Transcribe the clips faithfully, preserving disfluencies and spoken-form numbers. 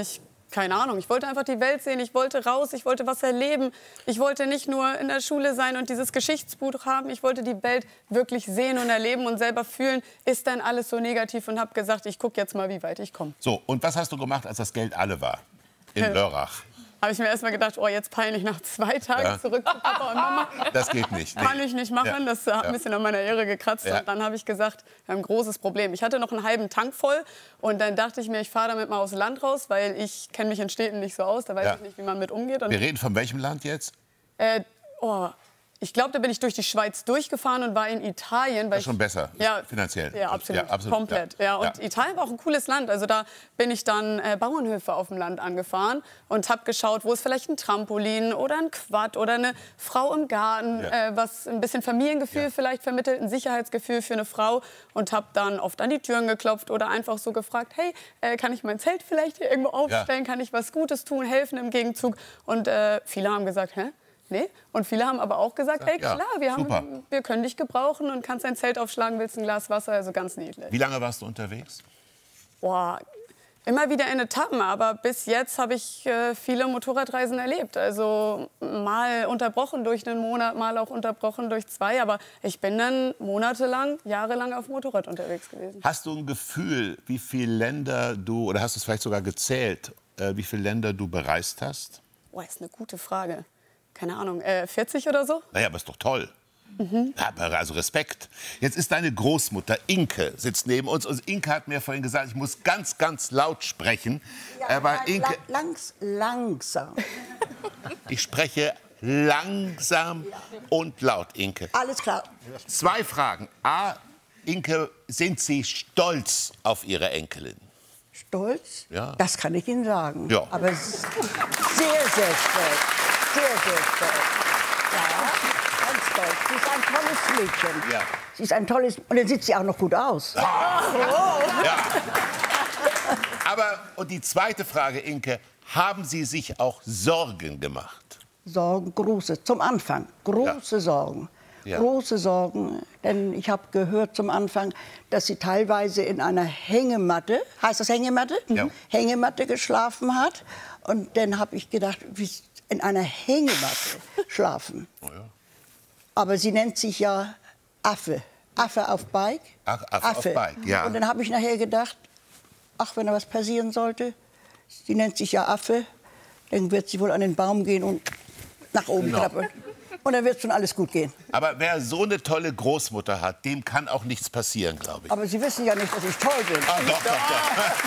ich, keine Ahnung, ich wollte einfach die Welt sehen, ich wollte raus, ich wollte was erleben. Ich wollte nicht nur in der Schule sein und dieses Geschichtsbuch haben, ich wollte die Welt wirklich sehen und erleben und selber fühlen, ist denn alles so negativ, und habe gesagt, ich gucke jetzt mal, wie weit ich komme. So, und was hast du gemacht, als das Geld alle war? In Lörrach. Habe ich mir erst mal gedacht, oh, jetzt peinlich nach zwei Tagen Ja. zurück zu Papa und Mama. Das geht nicht. Kann ich nicht machen, Ja. das hat Ja. ein bisschen an meiner Ehre gekratzt. Ja. Und dann habe ich gesagt, wir haben ein großes Problem. Ich hatte noch einen halben Tank voll und dann dachte ich mir, ich fahre damit mal aufs Land raus, weil ich kenne mich in Städten nicht so aus, da weiß Ja. ich nicht, wie man mit umgeht. Und, Wir reden von welchem Land jetzt? äh, oh, ich glaube, da bin ich durch die Schweiz durchgefahren und war in Italien. Weil Das ist schon ich, besser, ja, finanziell. Ja, absolut, Ja, absolut, komplett. ja. Ja. Und Ja. Italien war auch ein cooles Land. Also da bin ich dann äh, Bauernhöfe auf dem Land angefahren und habe geschaut, wo ist vielleicht ein Trampolin oder ein Quad oder eine Frau im Garten, Ja. äh, was ein bisschen Familiengefühl Ja. vielleicht vermittelt, ein Sicherheitsgefühl für eine Frau, und habe dann oft an die Türen geklopft oder einfach so gefragt, hey, äh, kann ich mein Zelt vielleicht hier irgendwo aufstellen, kann ich was Gutes tun, helfen im Gegenzug? Und äh, viele haben gesagt, hä? Nee. Und viele haben aber auch gesagt, hey, Ja, klar, wir, super. haben, wir können dich gebrauchen und kannst ein Zelt aufschlagen, willst ein Glas Wasser, also ganz niedlich. Wie lange warst du unterwegs? Boah, immer wieder in Etappen, aber bis jetzt habe ich äh, viele Motorradreisen erlebt. Also mal unterbrochen durch einen Monat, mal auch unterbrochen durch zwei, aber ich bin dann monatelang, jahrelang auf dem Motorrad unterwegs gewesen. Hast du ein Gefühl, wie viele Länder du, oder hast du es vielleicht sogar gezählt, äh, wie viele Länder du bereist hast? Boah, ist eine gute Frage. Keine Ahnung, äh, vierzig oder so? Naja, aber ist doch toll. Ja, aber also Respekt. Jetzt ist deine Großmutter, Inke, sitzt neben uns. Und Inke hat mir vorhin gesagt, ich muss ganz, ganz laut sprechen. Ja, aber la- Inke, la- langs, langsam. ich spreche langsam und laut, Inke. Alles klar. Zwei Fragen. A, Inke, sind Sie stolz auf Ihre Enkelin? Stolz? Ja. Das kann ich Ihnen sagen. Ja. Aber s- sehr, sehr stolz. Sehr, sehr stolz. Ja, ganz stolz. Sie ist ein tolles Mädchen. Ja. Sie ist ein tolles... Und dann sieht sie auch noch gut aus. Ja. Aber, und die zweite Frage, Inke, haben Sie sich auch Sorgen gemacht? Sorgen, große, zum Anfang, große Ja. Sorgen. Ja. Große Sorgen, denn ich habe gehört zum Anfang, dass sie teilweise in einer Hängematte, heißt das Hängematte? Ja. Hängematte geschlafen hat. Und dann habe ich gedacht, wie in einer Hängematte schlafen. Oh ja. Aber sie nennt sich ja Affe. Affe auf Bike. Ach, Affe auf Bike, ja. Und dann habe ich nachher gedacht, ach, wenn da was passieren sollte, sie nennt sich ja Affe, dann wird sie wohl an den Baum gehen und nach oben Genau. klappen. Und dann wird schon alles gut gehen. Aber wer so eine tolle Großmutter hat, dem kann auch nichts passieren, glaube ich. Aber Sie wissen ja nicht, dass ich toll bin. Ah, doch, doch, doch.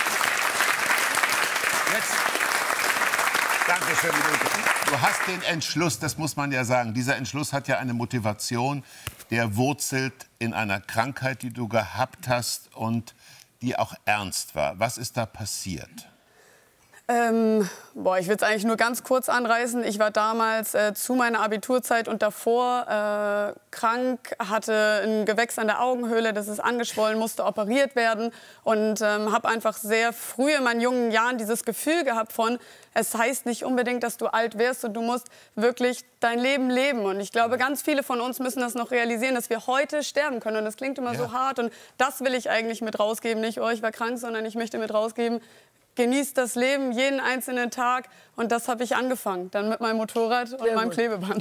Jetzt. Danke schön, Minute. Du hast den Entschluss, das muss man ja sagen. Dieser Entschluss hat ja eine Motivation, der wurzelt in einer Krankheit, die du gehabt hast und die auch ernst war. Was ist da passiert? Ähm, boah, ich will es eigentlich nur ganz kurz anreißen. Ich war damals äh, zu meiner Abiturzeit und davor äh, krank, hatte ein Gewächs an der Augenhöhle, das ist angeschwollen, musste operiert werden und ähm, habe einfach sehr früh in meinen jungen Jahren dieses Gefühl gehabt von, es heißt nicht unbedingt, dass du alt wirst und du musst wirklich dein Leben leben. Und ich glaube, ganz viele von uns müssen das noch realisieren, dass wir heute sterben können. Und das klingt immer Ja. so hart und das will ich eigentlich mit rausgeben. Nicht, oh, ich war krank, sondern ich möchte mit rausgeben, genießt das Leben, jeden einzelnen Tag. Und das habe ich angefangen. Dann mit meinem Motorrad und Sehr meinem gut. Klebeband.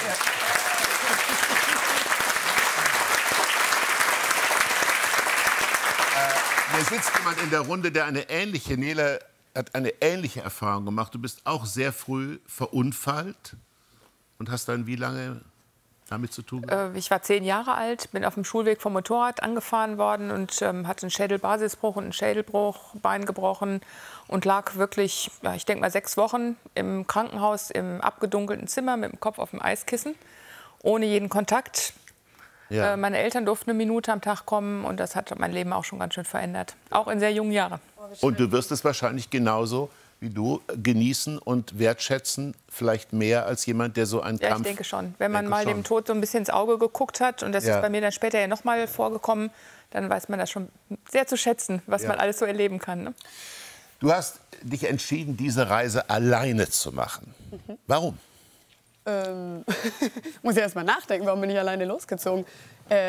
Hier sitzt jemand in der Runde, der eine ähnliche, Nele hat eine ähnliche Erfahrung gemacht. Du bist auch sehr früh verunfallt und hast dann wie lange damit zu tun gehabt? Äh, Ich war zehn Jahre alt, bin auf dem Schulweg vom Motorrad angefahren worden und ähm, hatte einen Schädelbasisbruch und einen Schädelbruch, Bein gebrochen und lag wirklich, ja, ich denke mal, sechs Wochen im Krankenhaus im abgedunkelten Zimmer mit dem Kopf auf dem Eiskissen, ohne jeden Kontakt. Ja. Äh, meine Eltern durften eine Minute am Tag kommen und das hat mein Leben auch schon ganz schön verändert, auch in sehr jungen Jahren. Und du wirst es wahrscheinlich genauso wie du genießen und wertschätzen, vielleicht mehr als jemand, der so einen Ja, Kampf... ich denke schon. Wenn man Denke mal schon. dem Tod so ein bisschen ins Auge geguckt hat, und das Ja. ist bei mir dann später ja noch mal vorgekommen, dann weiß man das schon sehr zu schätzen, was Ja. man alles so erleben kann. Ne? Du hast dich entschieden, diese Reise alleine zu machen. Warum? Ähm, muss ich erst mal nachdenken, warum bin ich alleine losgezogen? Äh,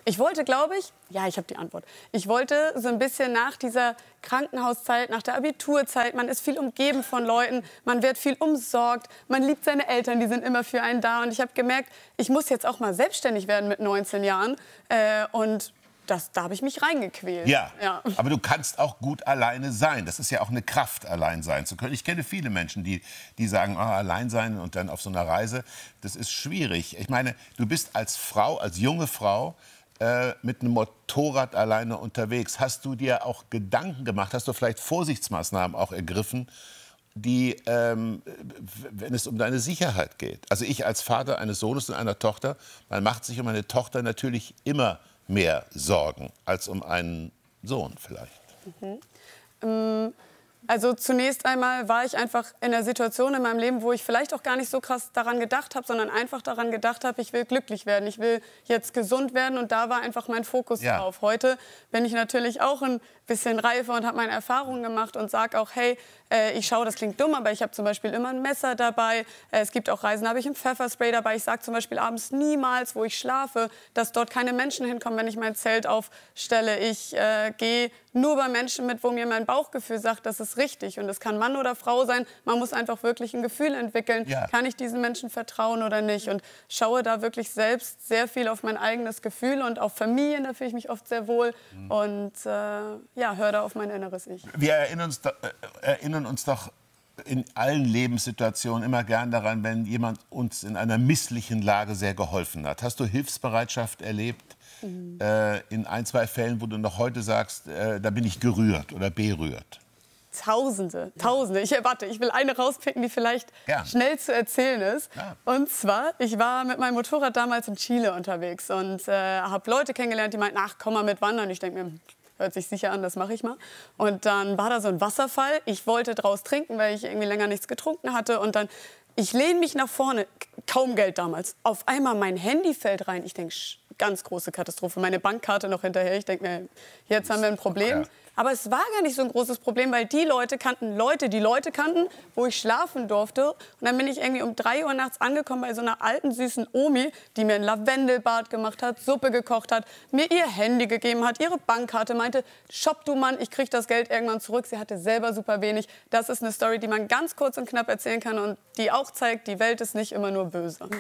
Ich wollte, glaube ich, ja, ich habe die Antwort. Ich wollte so ein bisschen nach dieser Krankenhauszeit, nach der Abiturzeit, man ist viel umgeben von Leuten, man wird viel umsorgt, man liebt seine Eltern, die sind immer für einen da. Und ich habe gemerkt, ich muss jetzt auch mal selbstständig werden mit neunzehn Jahren. Äh, und das, da habe ich mich reingequält. Ja, ja, aber du kannst auch gut alleine sein. Das ist ja auch eine Kraft, allein sein zu können. Ich kenne viele Menschen, die, die sagen, oh, allein sein und dann auf so einer Reise, das ist schwierig. Ich meine, du bist als Frau, als junge Frau, äh, mit einem Motorrad alleine unterwegs. Hast du dir auch Gedanken gemacht, hast du vielleicht Vorsichtsmaßnahmen auch ergriffen, die, ähm, wenn es um deine Sicherheit geht? Also ich als Vater eines Sohnes und einer Tochter, man macht sich um eine Tochter natürlich immer mehr Sorgen als um einen Sohn vielleicht. Mhm. Ähm, also zunächst einmal war ich einfach in der Situation in meinem Leben, wo ich vielleicht auch gar nicht so krass daran gedacht habe, sondern einfach daran gedacht habe, ich will glücklich werden, ich will jetzt gesund werden, und da war einfach mein Fokus ja. drauf. Heute bin ich natürlich auch ein bisschen reifer und habe meine Erfahrungen gemacht und sage auch, hey, äh, ich schaue, das klingt dumm, aber ich habe zum Beispiel immer ein Messer dabei. Äh, es gibt auch Reisen, da habe ich ein Pfefferspray dabei. Ich sage zum Beispiel abends niemals, wo ich schlafe, dass dort keine Menschen hinkommen, wenn ich mein Zelt aufstelle. Ich äh, gehe nur bei Menschen mit, wo mir mein Bauchgefühl sagt, das ist richtig. Und es kann Mann oder Frau sein. Man muss einfach wirklich ein Gefühl entwickeln. Ja. Kann ich diesen Menschen vertrauen oder nicht? Und schaue da wirklich selbst sehr viel auf mein eigenes Gefühl und auf Familien, da fühle ich mich oft sehr wohl. Mhm. Und äh, ja, hör da auf mein inneres Ich. Wir erinnern uns, äh, erinnern uns doch in allen Lebenssituationen immer gern daran, wenn jemand uns in einer misslichen Lage sehr geholfen hat. Hast du Hilfsbereitschaft erlebt? Mhm. Äh, in ein, zwei Fällen, wo du noch heute sagst, äh, da bin ich gerührt oder berührt? Tausende, Tausende. Ich, warte, ich will eine rauspicken, die vielleicht ja. schnell zu erzählen ist. Ja. Und zwar, ich war mit meinem Motorrad damals in Chile unterwegs und äh, habe Leute kennengelernt, die meinten, ach, komm mal mit wandern. Ich denke mir, hört sich sicher an, das mache ich mal. Und dann war da so ein Wasserfall. Ich wollte draus trinken, weil ich irgendwie länger nichts getrunken hatte. Und dann, ich lehne mich nach vorne, kaum Geld damals. Auf einmal mein Handy fällt rein. Ich denke, ganz große Katastrophe. Meine Bankkarte noch hinterher. Ich denke mir, jetzt haben wir ein Problem. Ja. Aber es war gar nicht so ein großes Problem, weil die Leute kannten Leute, die Leute kannten, wo ich schlafen durfte. Und dann bin ich irgendwie um drei Uhr nachts angekommen bei so einer alten, süßen Omi, die mir ein Lavendelbad gemacht hat, Suppe gekocht hat, mir ihr Handy gegeben hat, ihre Bankkarte, meinte, shop du Mann, ich krieg das Geld irgendwann zurück. Sie hatte selber super wenig. Das ist eine Story, die man ganz kurz und knapp erzählen kann und die auch zeigt, die Welt ist nicht immer nur böse. Mhm.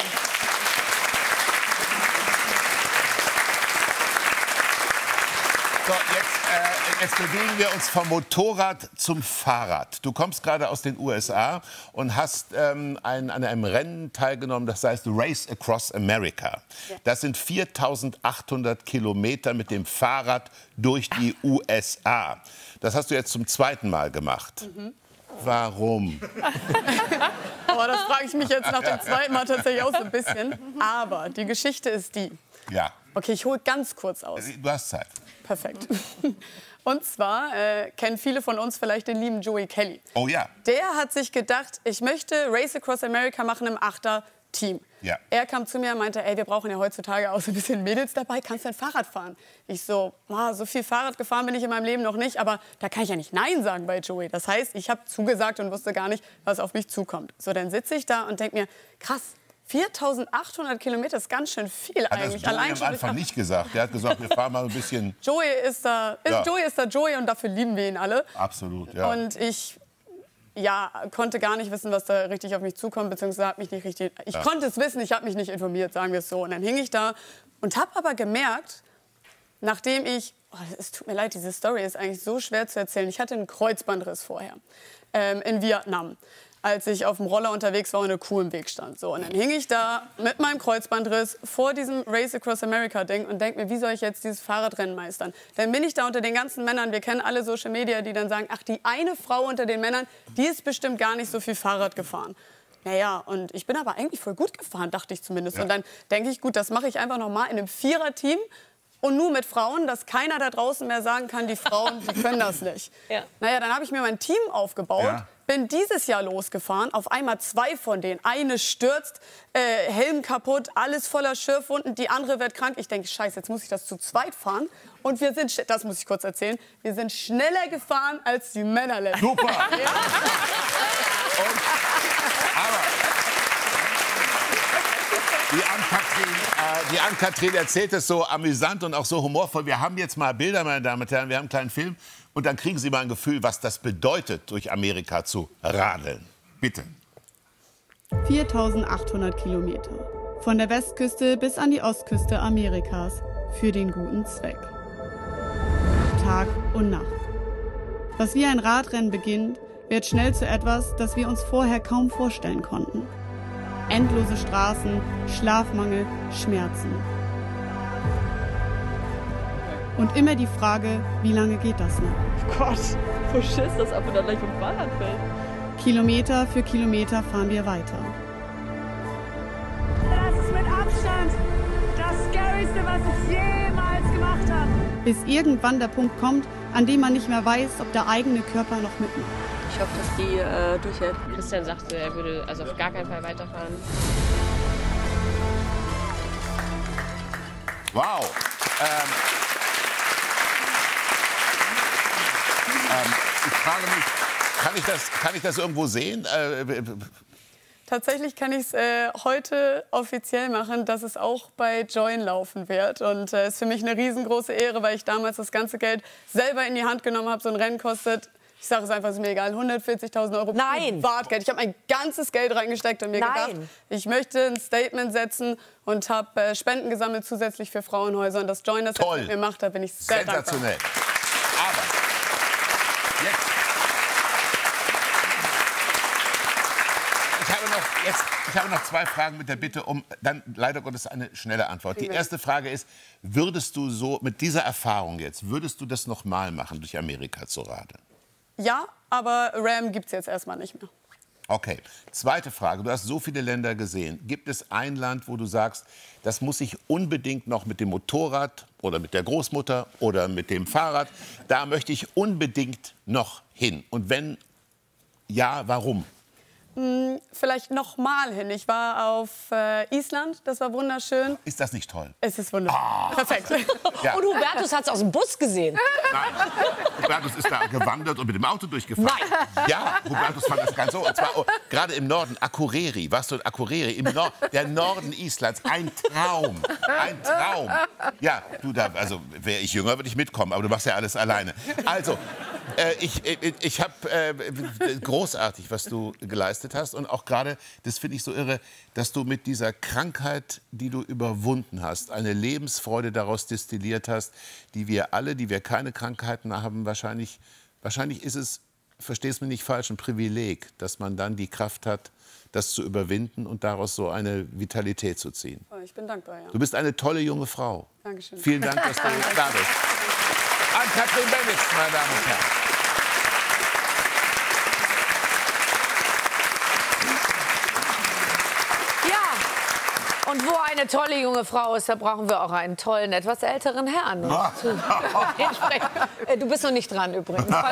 So, jetzt, äh, jetzt bewegen wir uns vom Motorrad zum Fahrrad. Du kommst gerade aus den U S A und hast ähm, ein, an einem Rennen teilgenommen, das heißt Race Across America. Ja. Das sind viertausendachthundert Kilometer mit dem Fahrrad durch die U S A. Das hast du jetzt zum zweiten Mal gemacht. Mhm. Warum? Oh, das frage ich mich jetzt nach dem zweiten Mal tatsächlich auch so ein bisschen. Aber die Geschichte ist die. Ja. Okay, ich hole ganz kurz aus. Du hast Zeit. Perfekt. Und zwar äh, kennen viele von uns vielleicht den lieben Joey Kelly. Oh ja. Der hat sich gedacht, ich möchte Race Across America machen im Achter-Team. Ja. Er kam zu mir und meinte, ey, wir brauchen ja heutzutage auch so ein bisschen Mädels dabei, kannst du ein Fahrrad fahren? Ich so, ah, so viel Fahrrad gefahren bin ich in meinem Leben noch nicht, aber da kann ich ja nicht Nein sagen bei Joey. Das heißt, ich habe zugesagt und wusste gar nicht, was auf mich zukommt. So, dann sitze ich da und denke mir, krass, viertausendachthundert Kilometer ist ganz schön viel hat eigentlich. Das Joey am Anfang nicht gesagt. Der hat gesagt, wir fahren mal ein bisschen. Joey ist da, ist, ja. Joey ist da Joey und dafür lieben wir ihn alle. Absolut, ja. Und ich ja, konnte gar nicht wissen, was da richtig auf mich zukommt, beziehungsweise habe mich nicht richtig. Ich ja. konnte es wissen, ich habe mich nicht informiert, sagen wir es so. Und dann hing ich da und habe aber gemerkt, nachdem ich, oh, es tut mir leid, diese Story ist eigentlich so schwer zu erzählen. Ich hatte einen Kreuzbandriss vorher ähm, in Vietnam, als ich auf dem Roller unterwegs war und eine Kuh im Weg stand. So, und dann hing ich da mit meinem Kreuzbandriss vor diesem Race Across America Ding und denke mir, wie soll ich jetzt dieses Fahrradrennen meistern? Dann bin ich da unter den ganzen Männern, wir kennen alle Social Media, die dann sagen, ach, die eine Frau unter den Männern, die ist bestimmt gar nicht so viel Fahrrad gefahren. Naja, und ich bin aber eigentlich voll gut gefahren, dachte ich zumindest. Ja. Und dann denke ich, gut, das mache ich einfach noch mal in einem Viererteam. Und nur mit Frauen, dass keiner da draußen mehr sagen kann, die Frauen, die können das nicht. Ja. Naja, dann habe ich mir mein Team aufgebaut, ja. bin dieses Jahr losgefahren, auf einmal zwei von denen. Eine stürzt, äh, Helm kaputt, alles voller Schürfwunden, die andere wird krank. Ich denke, scheiße, jetzt muss ich das zu zweit fahren. Und wir sind, das muss ich kurz erzählen, wir sind schneller gefahren als die Männer letztes Jahr. Super! Ja. Und, aber Die Ann-Kathrin äh, die Ann-Kathrin erzählt es so amüsant und auch so humorvoll. Wir haben jetzt mal Bilder, meine Damen und Herren. Wir haben einen kleinen Film. Und dann kriegen Sie mal ein Gefühl, was das bedeutet, durch Amerika zu radeln. Bitte. viertausendachthundert Kilometer. Von der Westküste bis an die Ostküste Amerikas. Für den guten Zweck. Tag und Nacht. Was wie ein Radrennen beginnt, wird schnell zu etwas, das wir uns vorher kaum vorstellen konnten. Endlose Straßen, Schlafmangel, Schmerzen. Und immer die Frage, wie lange geht das noch? Oh Gott, so Schiss, dass ab und an gleich vom Fahrrad fällt. Kilometer für Kilometer fahren wir weiter. Das ist mit Abstand das Scarieste, was ich jemals gemacht habe. Bis irgendwann der Punkt kommt, an dem man nicht mehr weiß, ob der eigene Körper noch mitmacht. Ich hoffe, dass die äh, durchhält. Christian sagte, er würde also auf gar keinen Fall weiterfahren. Wow. Ähm, ähm, ich frage mich, kann ich das, kann ich das irgendwo sehen? Äh, Tatsächlich kann ich es äh, heute offiziell machen, dass es auch bei Join laufen wird. Und es äh, ist für mich eine riesengroße Ehre, weil ich damals das ganze Geld selber in die Hand genommen habe. So ein Rennen kostet, ich sage es einfach, ist mir egal, hundertvierzigtausend Euro Nein. Privatgeld. Ich habe mein ganzes Geld reingesteckt und mir Nein. gedacht, ich möchte ein Statement setzen und habe äh, Spenden gesammelt zusätzlich für Frauenhäuser. Und dass Join das jetzt mit mir macht, da bin ich sehr dankbar. Sensationell. Aber jetzt... Ich habe, noch, jetzt, ich habe noch zwei Fragen mit der Bitte um dann leider Gottes eine schnelle Antwort. Die erste Frage ist, würdest du so mit dieser Erfahrung jetzt, würdest du das noch mal machen, durch Amerika zu radeln? Ja, aber Ram gibt es jetzt erstmal nicht mehr. Okay. Zweite Frage. Du hast so viele Länder gesehen. Gibt es ein Land, wo du sagst, das muss ich unbedingt noch mit dem Motorrad oder mit der Großmutter oder mit dem Fahrrad, da möchte ich unbedingt noch hin? Und wenn ja, warum? Hm, vielleicht noch mal hin. Ich war auf äh, Island, das war wunderschön. Ist das nicht toll? Es ist wunderschön. Ah. Perfekt. Ja. Und Hubertus hat es aus dem Bus gesehen. Nein, Hubertus ist da gewandert und mit dem Auto durchgefahren. Nein. Ja, Hubertus fand das ganz so. Und zwar oh, gerade im Norden, Akureyri. Warst du in Akureyri? Im Nord, der Norden Islands. Ein Traum. Ein Traum. Ja, du da, also wäre ich jünger, würde ich mitkommen. Aber du machst ja alles alleine. Also, äh, ich, ich, ich habe äh, großartig, was du geleistet hast. Und auch gerade, das finde ich so irre, dass du mit dieser Krankheit, die du überwunden hast, eine Lebensfreude daraus destilliert hast, die wir alle, die wir keine Krankheiten haben, wahrscheinlich, wahrscheinlich ist es, versteh es mir nicht falsch, ein Privileg, dass man dann die Kraft hat, das zu überwinden und daraus so eine Vitalität zu ziehen. Oh, ich bin dankbar, ja. Du bist eine tolle junge Frau. Dankeschön. Vielen Dank, dass du da bist. Ann-Kathrin Bennitz, meine Damen und Herren. Und wo eine tolle junge Frau ist, da brauchen wir auch einen tollen, etwas älteren Herrn. Und äh, du bist noch nicht dran übrigens. Das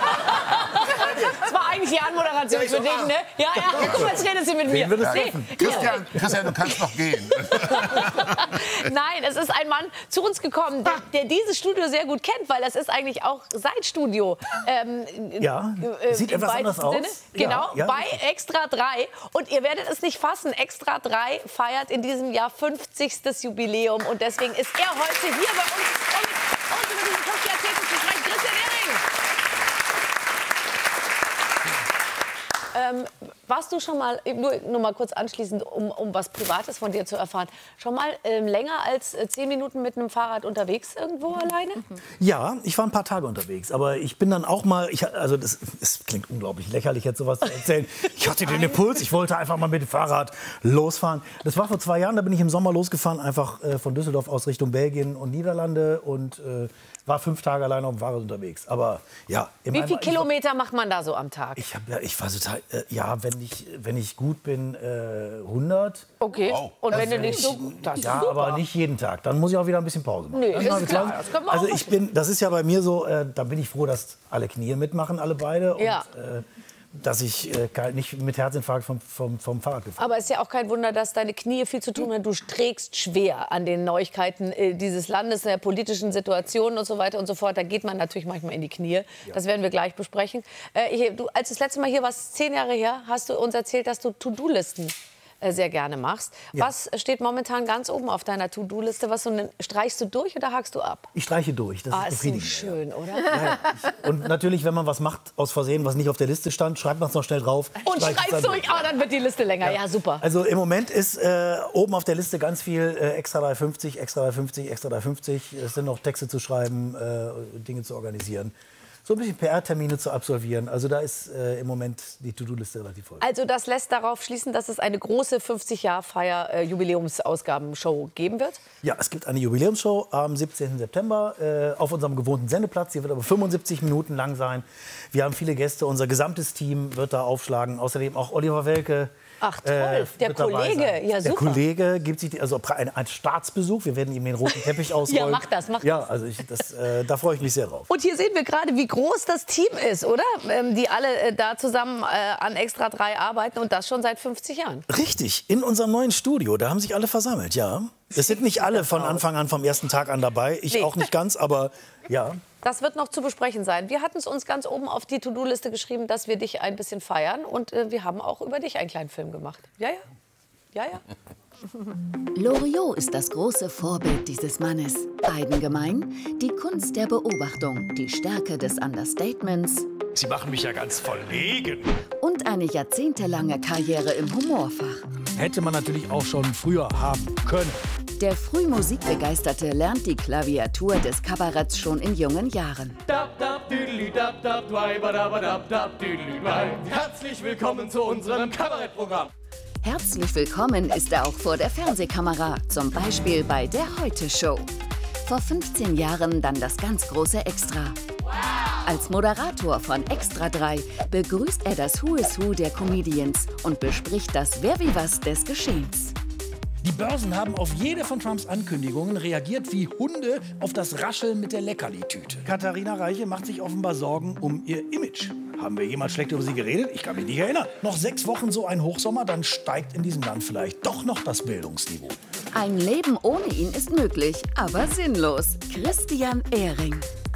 war eigentlich die Anmoderation für dich, ne? Ja, ja. Guck mal, jetzt redet sie mit mir. Nee. Christian, Christian, du kannst noch gehen. Nein, es ist ein Mann zu uns gekommen, der, der dieses Studio sehr gut kennt, weil das ist eigentlich auch sein Studio. Ähm, ja, äh, sieht etwas anders aus. Sinne. Genau, ja, ja. bei Extra drei. Und ihr werdet es nicht fassen, Extra drei feiert in diesem Jahr fünfzigstes Jubiläum. Und deswegen ist er heute hier bei uns, um uns über diesen fünfzig Jahrzehnten zu sprechen. Christian Ehring! Ähm, warst du schon mal, nur, nur mal kurz anschließend, um, um was Privates von dir zu erfahren, schon mal ähm, länger als äh, zehn Minuten mit einem Fahrrad unterwegs irgendwo alleine? Ja, ich war ein paar Tage unterwegs, aber ich bin dann auch mal, ich, also das, es klingt unglaublich lächerlich jetzt sowas zu erzählen, ich hatte den Impuls, ich wollte einfach mal mit dem Fahrrad losfahren. Das war vor zwei Jahren, da bin ich im Sommer losgefahren, einfach äh, von Düsseldorf aus Richtung Belgien und Niederlande und äh, war fünf Tage alleine auf dem Fahrrad unterwegs. Aber ja, wie viele Kilometer macht man da so am Tag? Ich habe ja, ich war total, äh, ja, wenn ich, wenn ich gut bin, äh, hundert. Okay. Wow. Und wenn du nicht so gut hast, ja, super. aber nicht jeden Tag. Dann muss ich auch wieder ein bisschen Pause machen. Nee, ist klar. Das können wir also auch ich bin, das ist ja bei mir so, äh, da bin ich froh, dass alle Knie mitmachen, alle beide. Ja. Und, äh, dass ich äh, nicht mit Herzinfarkt vom, vom, vom Fahrrad gefahren bin. Aber es ist ja auch kein Wunder, dass deine Knie viel zu tun haben. Du trägst schwer an den Neuigkeiten äh, dieses Landes, der politischen Situation und so weiter und so fort. Da geht man natürlich manchmal in die Knie. Ja. Das werden wir gleich besprechen. Äh, hier, du, als du das letzte Mal hier warst, zehn Jahre her, hast du uns erzählt, dass du To-Do-Listen äh, sehr gerne machst. Ja. Was steht momentan ganz oben auf deiner To-Do-Liste? Was so, streichst du durch oder hakst du ab? Ich streiche durch. Das Ah, ist ist so befriedigend. schön, oder? Ja, ja. Ich, und natürlich, wenn man was macht aus Versehen, was nicht auf der Liste stand, schreibt man es noch schnell drauf. Und streicht es schreibst dann durch. Ah, dann wird die Liste länger. Ja, super. Also im Moment ist äh, oben auf der Liste ganz viel äh, extra dreihundertfünfzig, extra dreihundertfünfzig, extra dreihundertfünfzig. Es sind noch Texte zu schreiben, äh, Dinge zu organisieren. So ein bisschen P R-Termine zu absolvieren. Also da ist äh, im Moment die To-Do-Liste relativ voll. Also das lässt darauf schließen, dass es eine große fünfzig-Jahr-Feier-Jubiläumsausgabenshow geben wird? Ja, es gibt eine Jubiläumsshow am siebzehnten September äh, auf unserem gewohnten Sendeplatz. Die wird aber fünfundsiebzig Minuten lang sein. Wir haben viele Gäste. Unser gesamtes Team wird da aufschlagen. Außerdem auch Oliver Welke. Ach toll, Äh, der wird dabei Kollege, sein. ja super. Der Kollege gibt sich die- also ein, ein Staatsbesuch. Wir werden ihm den roten Teppich ausrollen. Ja, mach das, mach Ja, das. also ich, das, äh, da freue ich mich sehr drauf. Und hier sehen wir gerade, wie groß das Team ist, oder? Ähm, die alle äh, da zusammen äh, an Extra drei arbeiten und das schon seit fünfzig Jahren. Richtig, in unserem neuen Studio, da haben sich alle versammelt, ja. Es sind nicht alle von Anfang an, vom ersten Tag an dabei. Ich Nee. auch nicht ganz, aber ja. Das wird noch zu besprechen sein. Wir hatten es uns ganz oben auf die To-Do-Liste geschrieben, dass wir dich ein bisschen feiern. Und äh, wir haben auch über dich einen kleinen Film gemacht. Ja, ja. Ja, ja. Loriot ist das große Vorbild dieses Mannes. Beiden gemein die Kunst der Beobachtung, die Stärke des Understatements Sie machen mich ja ganz verlegen. und eine jahrzehntelange Karriere im Humorfach. Hätte man natürlich auch schon früher haben können. Der Frühmusikbegeisterte lernt die Klaviatur des Kabaretts schon in jungen Jahren. Herzlich willkommen zu unserem Kabarettprogramm. Herzlich willkommen ist er auch vor der Fernsehkamera, zum Beispiel bei der Heute-Show. Vor fünfzehn Jahren dann das ganz große Extra. Als Moderator von Extra drei begrüßt er das Who is Who der Comedians und bespricht das Wer wie was des Geschehens. Die Börsen haben auf jede von Trumps Ankündigungen reagiert wie Hunde auf das Rascheln mit der Leckerli-Tüte. Katharina Reiche macht sich offenbar Sorgen um ihr Image. Haben wir jemals schlecht über sie geredet? Ich kann mich nicht erinnern. Noch sechs Wochen so ein Hochsommer, dann steigt in diesem Land vielleicht doch noch das Bildungsniveau. Ein Leben ohne ihn ist möglich, aber sinnlos. Christian Ehring.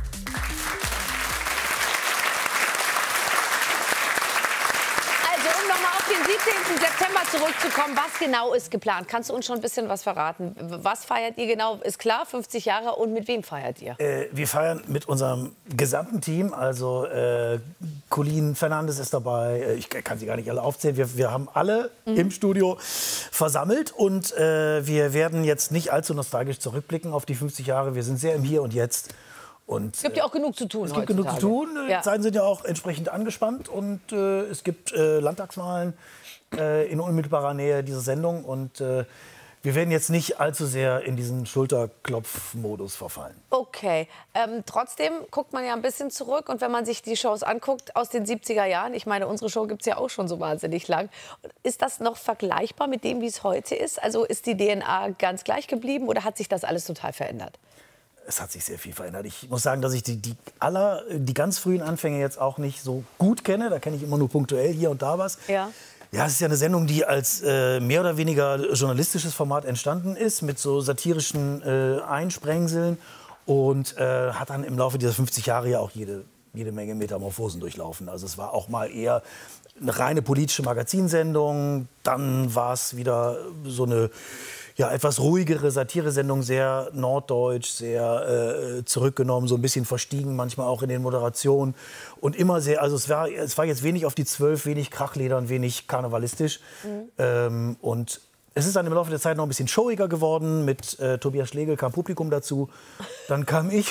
Also, um nochmal auf den siebzehnten September zurückzukommen, was genau ist geplant? Kannst du uns schon ein bisschen was verraten? Was feiert ihr genau? Ist klar, fünfzig Jahre. Und mit wem feiert ihr? Äh, wir feiern mit unserem gesamten Team. Also äh, Colin Fernandes ist dabei. Äh, Ich kann sie gar nicht alle aufzählen. Wir, wir haben alle Mhm. im Studio versammelt. Und äh, wir werden jetzt nicht allzu nostalgisch zurückblicken auf die fünfzig Jahre. Wir sind sehr im Hier und Jetzt. Und, Es gibt ja auch genug zu tun Es gibt genug zu tun. Die Ja. Zeiten sind ja auch entsprechend angespannt. Und äh, es gibt äh, Landtagswahlen äh, in unmittelbarer Nähe dieser Sendung. Und äh, wir werden jetzt nicht allzu sehr in diesen Schulterklopf-Modus verfallen. Okay, ähm, trotzdem guckt man ja ein bisschen zurück und wenn man sich die Shows anguckt aus den siebziger Jahren, ich meine, unsere Show gibt es ja auch schon so wahnsinnig lang, ist das noch vergleichbar mit dem, wie es heute ist? Also ist die D N A ganz gleich geblieben oder hat sich das alles total verändert? Es hat sich sehr viel verändert. Ich muss sagen, dass ich die, die, aller, die ganz frühen Anfänge jetzt auch nicht so gut kenne. Da kenne ich immer nur punktuell hier und da was. Ja. Ja, es ist ja eine Sendung, die als äh, mehr oder weniger journalistisches Format entstanden ist, mit so satirischen äh, Einsprengseln und äh, hat dann im Laufe dieser fünfzig Jahre ja auch jede, jede Menge Metamorphosen durchlaufen. Also es war auch mal eher eine reine politische Magazinsendung, dann war es wieder so eine ja, etwas ruhigere Satiresendung, sehr norddeutsch, sehr äh, zurückgenommen, so ein bisschen verstiegen, manchmal auch in den Moderationen. Und immer sehr, also es war, es war jetzt wenig auf die Zwölf, wenig Krachledern, wenig karnevalistisch. Mhm. Ähm, und es ist dann im Laufe der Zeit noch ein bisschen showiger geworden. Mit äh, Tobias Schlegel kam Publikum dazu. Dann kam ich.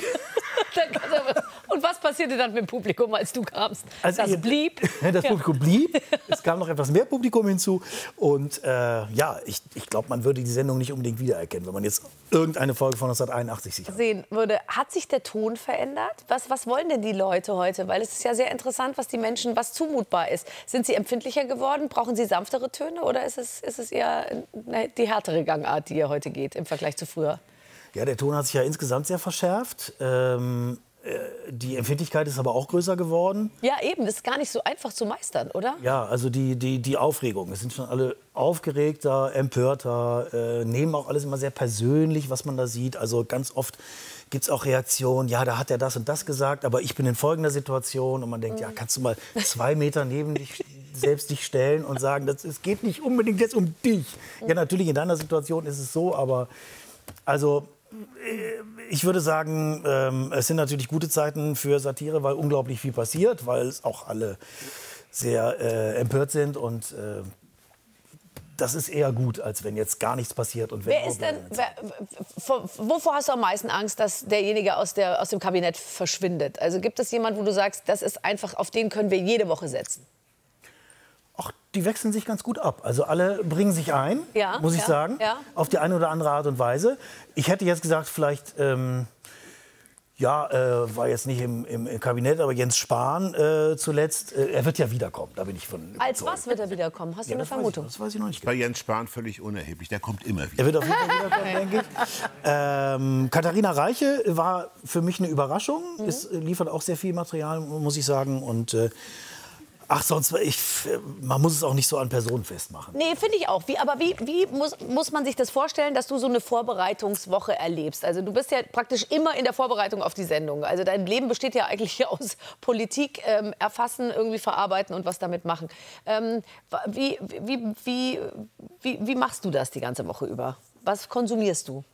Und was passierte dann mit dem Publikum, als du kamst? Also das ihr, blieb. Das Publikum blieb. Es kam noch etwas mehr Publikum hinzu. Und äh, ja, ich, ich glaube, man würde die Sendung nicht unbedingt wiedererkennen, wenn man jetzt irgendeine Folge von neunzehnhunderteinundachtzig sich sehen würde. Hat sich der Ton verändert? Was, was wollen denn die Leute heute? Weil es ist ja sehr interessant, was die Menschen, was zumutbar ist. Sind sie empfindlicher geworden? Brauchen sie sanftere Töne? Oder ist es, ist es eher die härtere Gangart, die ihr heute geht im Vergleich zu früher? Ja, der Ton hat sich ja insgesamt sehr verschärft. Ähm, äh, die Empfindlichkeit ist aber auch größer geworden. Ja, eben. Das ist gar nicht so einfach zu meistern, oder? Ja, also die, die, die Aufregung. Es sind schon alle aufgeregter, empörter, äh, nehmen auch alles immer sehr persönlich, was man da sieht. Also ganz oft gibt es auch Reaktionen, ja, da hat er das und das gesagt, aber ich bin in folgender Situation. Und man denkt, ja, kannst du mal zwei Meter neben dich selbst dich stellen und sagen, das, es geht nicht unbedingt jetzt um dich. Ja, natürlich in deiner Situation ist es so, aber also ich würde sagen, ähm, es sind natürlich gute Zeiten für Satire, weil unglaublich viel passiert, weil es auch alle sehr äh, empört sind und äh, das ist eher gut, als wenn jetzt gar nichts passiert. Und wenn wer ist denn, wer, wovor hast du am meisten Angst, dass derjenige aus, der, aus dem Kabinett verschwindet? Also gibt es jemanden, wo du sagst, das ist einfach, auf den können wir jede Woche setzen? Ach, die wechseln sich ganz gut ab. Also alle bringen sich ein, ja, muss ich ja, sagen, ja. auf die eine oder andere Art und Weise. Ich hätte jetzt gesagt, vielleicht, ähm, ja, äh, war jetzt nicht im, im, im Kabinett, aber Jens Spahn äh, zuletzt, äh, er wird ja wiederkommen, da bin ich von überzeugt. Als was wird er wiederkommen? Hast ja, du eine Vermutung? Ich, das weiß ich noch nicht. Bei Jens Spahn völlig unerheblich, der kommt immer wieder. Er wird auf jeden Fall wiederkommen, denke ich. Ähm, Katharina Reiche war für mich eine Überraschung. Mhm. Es liefert auch sehr viel Material, muss ich sagen. Und äh, ach, sonst, ich, man muss es auch nicht so an Personen festmachen. Nee, finde ich auch. Wie, aber wie, wie muss, muss man sich das vorstellen, dass du so eine Vorbereitungswoche erlebst? Also du bist ja praktisch immer in der Vorbereitung auf die Sendung. Also dein Leben besteht ja eigentlich aus Politik ähm, erfassen, irgendwie verarbeiten und was damit machen. Ähm, wie, wie, wie, wie, wie machst du das die ganze Woche über? Was konsumierst du?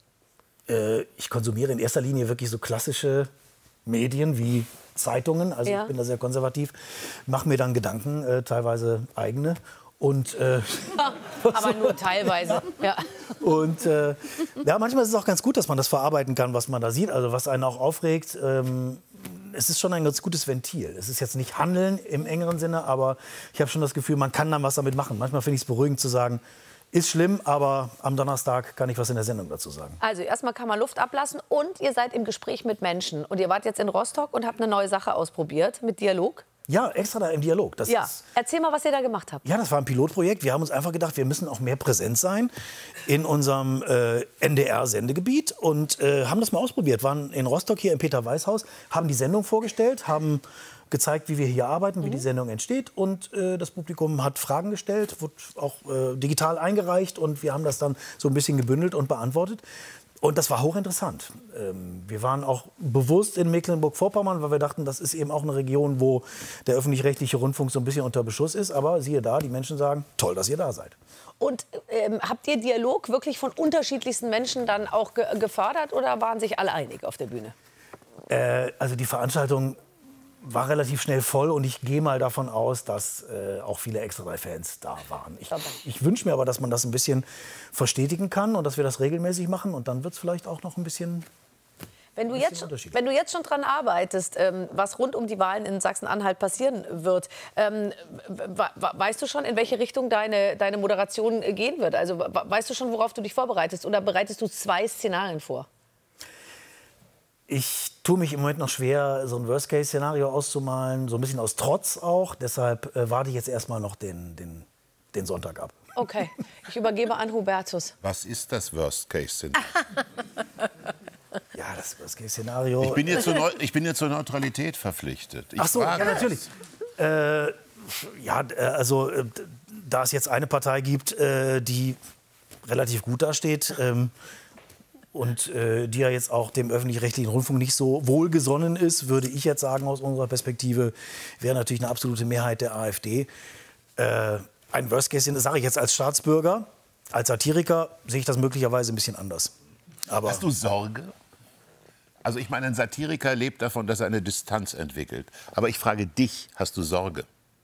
Äh, ich konsumiere in erster Linie wirklich so klassische Medien wie Zeitungen, also ja. ich bin da sehr konservativ, mache mir dann Gedanken, äh, teilweise eigene. Und, äh, aber nur teilweise. Ja. Und äh, ja, manchmal ist es auch ganz gut, dass man das verarbeiten kann, was man da sieht, also was einen auch aufregt. Ähm, es ist schon ein ganz gutes Ventil. Es ist jetzt nicht Handeln im engeren Sinne, aber ich habe schon das Gefühl, man kann dann was damit machen. Manchmal finde ich es beruhigend zu sagen, ist schlimm, aber am Donnerstag kann ich was in der Sendung dazu sagen. Also erstmal kann man Luft ablassen und ihr seid im Gespräch mit Menschen. Und ihr wart jetzt in Rostock und habt eine neue Sache ausprobiert mit Dialog. Ja, extra da im Dialog. Das ja. ist, Erzähl mal, was ihr da gemacht habt. ja, das war ein Pilotprojekt. Wir haben uns einfach gedacht, wir müssen auch mehr präsent sein in unserem äh, N D R-Sendegebiet und äh, haben das mal ausprobiert. Waren in Rostock hier im Peter-Weiß-Haus, haben die Sendung vorgestellt, haben gezeigt, wie wir hier arbeiten, wie mhm. die Sendung entsteht. Und äh, das Publikum hat Fragen gestellt, wurde auch äh, digital eingereicht. Und wir haben das dann so ein bisschen gebündelt und beantwortet. Und das war hochinteressant. Ähm, wir waren auch bewusst in Mecklenburg-Vorpommern, weil wir dachten, das ist eben auch eine Region, wo der öffentlich-rechtliche Rundfunk so ein bisschen unter Beschuss ist. Aber siehe da, die Menschen sagen, toll, dass ihr da seid. Und ähm, habt ihr Dialog wirklich von unterschiedlichsten Menschen dann auch ge gefördert oder waren sich alle einig auf der Bühne? Äh, also die Veranstaltung war relativ schnell voll und ich gehe mal davon aus, dass äh, auch viele Extra drei Fans da waren. Ich, ich wünsche mir aber, dass man das ein bisschen verstetigen kann und dass wir das regelmäßig machen und dann wird es vielleicht auch noch ein bisschen... Wenn du, jetzt, wenn du jetzt schon dran arbeitest, ähm, was rund um die Wahlen in Sachsen-Anhalt passieren wird, ähm, weißt du schon, in welche Richtung deine, deine Moderation gehen wird? Also weißt du schon, worauf du dich vorbereitest oder bereitest du zwei Szenarien vor? Ich tue mich im Moment noch schwer, so ein Worst-Case-Szenario auszumalen, so ein bisschen aus Trotz auch. Deshalb äh, warte ich jetzt erstmal noch den, den, den Sonntag ab. Okay, ich übergebe an Hubertus. Was ist das Worst-Case-Szenario? Ja, das Worst-Case-Szenario... Ich bin jetzt zur Neu ich bin jetzt zur Neutralität verpflichtet. Ich Ach so, ja, natürlich. Äh, ja, also äh, da es jetzt eine Partei gibt, äh, die relativ gut dasteht... Ähm, und äh, die ja jetzt auch dem öffentlich-rechtlichen Rundfunk nicht so wohlgesonnen ist, würde ich jetzt sagen, aus unserer Perspektive, wäre natürlich eine absolute Mehrheit der AfD. Äh, ein Worst-Case, das sage ich jetzt als Staatsbürger, als Satiriker sehe ich das möglicherweise ein bisschen anders. Aber hast du Sorge? Also ich meine, ein Satiriker lebt davon, dass er eine Distanz entwickelt. Aber ich frage dich, hast du Sorge?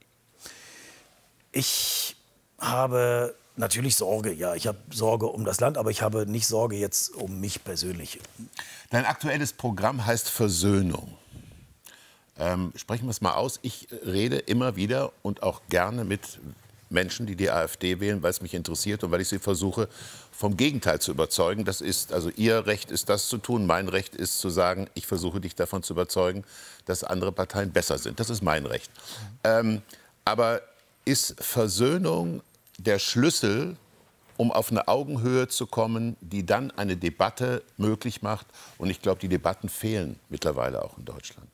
Ich habe... Natürlich Sorge, ja. Ich habe Sorge um das Land, aber ich habe nicht Sorge jetzt um mich persönlich. Dein aktuelles Programm heißt Versöhnung. Ähm, sprechen wir es mal aus. Ich rede immer wieder und auch gerne mit Menschen, die die AfD wählen, weil es mich interessiert und weil ich sie versuche, vom Gegenteil zu überzeugen. Das ist, also ihr Recht ist, das zu tun. Mein Recht ist, zu sagen, ich versuche dich davon zu überzeugen, dass andere Parteien besser sind. Das ist mein Recht. Ähm, aber ist Versöhnung der Schlüssel, um auf eine Augenhöhe zu kommen, die dann eine Debatte möglich macht? Und ich glaube, die Debatten fehlen mittlerweile auch in Deutschland.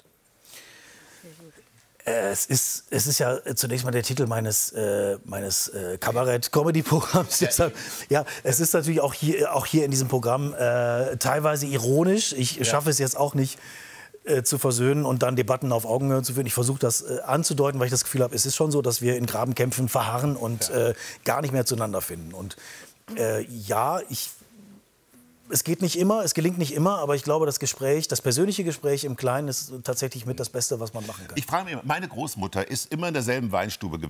Es ist, es ist ja zunächst mal der Titel meines, äh, meines äh, Kabarett-Comedy-Programms. Ja. ja, es ist natürlich auch hier, auch hier in diesem Programm äh, teilweise ironisch. Ich ja. schaffe es jetzt auch nicht, äh, zu versöhnen und dann Debatten auf Augenhöhe zu führen. Ich versuche das äh, anzudeuten, weil ich das Gefühl habe, es ist schon so, dass wir in Grabenkämpfen verharren und ja. äh, gar nicht mehr zueinander finden. Und äh, ja, ich... Es geht nicht immer, es gelingt nicht immer, aber ich glaube, das Gespräch, das persönliche Gespräch im Kleinen ist tatsächlich mit das Beste, was man machen kann. Ich frage mich, meine Großmutter ist immer in derselben Weinstube